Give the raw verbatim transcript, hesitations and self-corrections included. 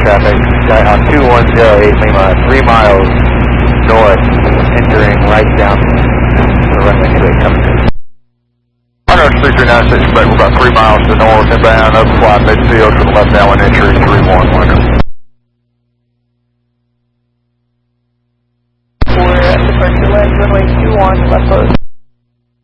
traffic, Skyhawk two one zero eight Lima, three miles north, entering right down the runway two eight coming through. Honor three three nine six, we're about three miles to the north, inbound, overfly midfield for the left downwind entry, three one one. We're at departure land, runway two one, left close.